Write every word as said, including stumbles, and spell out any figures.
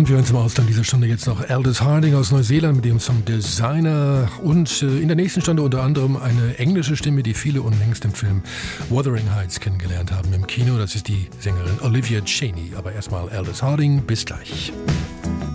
Und wir hören zum Ausgang dieser Stunde jetzt noch Aldous Harding aus Neuseeland mit dem Song Designer und äh, in der nächsten Stunde unter anderem eine englische Stimme, die viele unlängst im Film Wuthering Heights kennengelernt haben im Kino. Das ist die Sängerin Olivia Cheney. Aber erstmal Aldous Harding. Bis gleich.